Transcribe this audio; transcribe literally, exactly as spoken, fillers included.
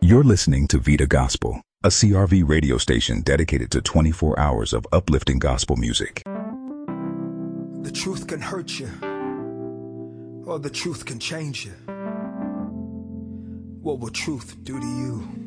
You're listening to Vita Gospel, a C R V radio station dedicated to twenty-four hours of uplifting gospel music. The truth can hurt you, or the truth can change you. What will truth do to you?